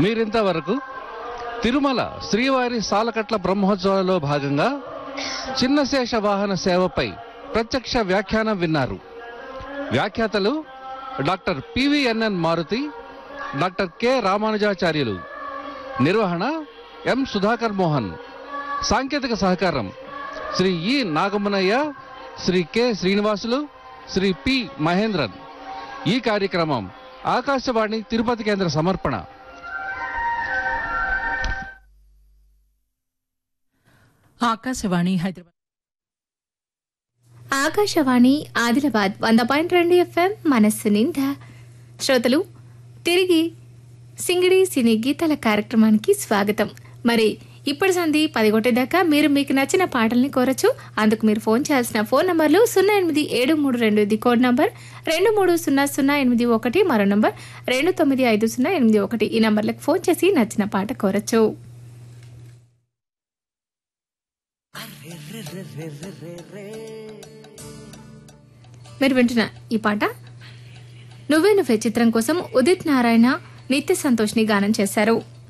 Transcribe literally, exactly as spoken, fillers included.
మీరింతవరకు తిరుమల శ్రీవారి సాలకట్ల బ్రహ్మోత్సవాలలో భాగంగా చిన్నశేష వాహన సేవపై ప్రత్యక్ష వ్యాఖ్యానం విన్నారు. వ్యాఖ్యాతలు doctor PVNN Maruti, doctor K రామానుజాచార్యులు. నిర్వహణ ఎం సుధాకర్ మోహన్. సాంకేతిక సహకారం శ్రీ ఇ నాగమనయ్య, శ్రీ కె శ్రీనివాసులు, శ్రీ పి మహేంద్రన్. ఈ కార్యక్రమం ఆకాశవాణి తిరుపతి కేంద్ర సమర్పణ. ఆకాశవాణి హైదరాబాద్ ఆకాశవాణి ఆదిలాబాద్ వంద పాయింట్ రెండు ఎఫ్ఎం మనస్సు నిండా. శ్రోతలు, తిరిగి సింగిడి సినీ గీతాల కార్యక్రమానికి స్వాగతం. మరి ఇప్పటి సంధి పదిగొట్టేదాకా మీరు మీకు నచ్చిన పాటల్ని కోరచ్చు. అందుకు మీరు ఫోన్ చేయాల్సిన ఫోన్ నంబర్లు సున్నా ఎనిమిది ఏడు మూడు రెండు ఇది కోడ్ నంబర్, రెండు మూడు సున్నా సున్నా ఎనిమిది ఒకటి మరో నంబర్, రెండు తొమ్మిది ఐదు సున్నా ఎనిమిది ఒకటి. ఈ నంబర్లకు ఫోన్ చేసి నచ్చిన పాట కోరచ్చు. మీరు వింటున్న ఈ పాట నువ్వే నువ్వే చిత్రం కోసం ఉదిత్ నారాయణ, నిత్య సంతోష్ని గానం చేశారు.